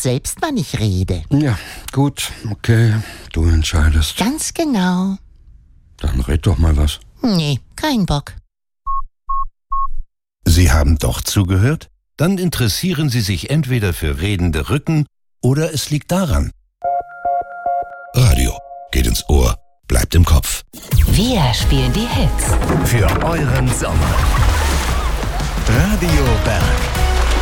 selbst, wann ich rede. Ja, gut, okay, du entscheidest. Ganz genau. Dann red doch mal was. Nee, kein Bock. Sie haben doch zugehört? Dann interessieren Sie sich entweder für redende Rücken oder es liegt daran. Radio geht ins Ohr, bleibt im Kopf. Wir spielen die Hits. Für euren Sommer. Radio Berg.